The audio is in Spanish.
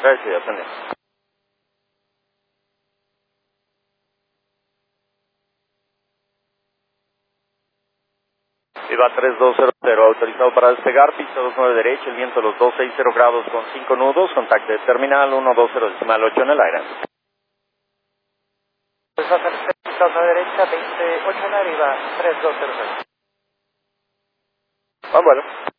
Gracias, Sonia. Viva 3200, autorizado para despegar, pista 29 derecha, el viento a los 260 grados con 5 nudos, contacto de terminal 120.8 en el aire. Pues va a ser pista 9 derecha, 28 en arriba, 3200. Buen vuelo.